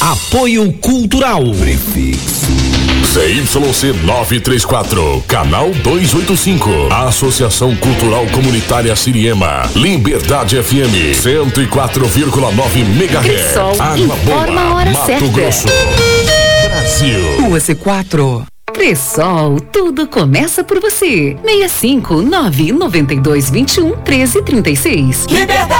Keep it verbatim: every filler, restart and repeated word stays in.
Apoio Cultural. Prefixo. Z Y C novecentos e trinta e quatro, canal duzentos e oitenta e cinco, Associação Cultural Comunitária Siriema, Liberdade F M, cento e quatro vírgula nove megahertz, Cressol, Água informa a Boa, hora Mato certa. Grosso, Brasil. Rua C quatro. Cressol, tudo começa por você. seis cinco nove nove dois dois um treze trinta e seis. Liberdade.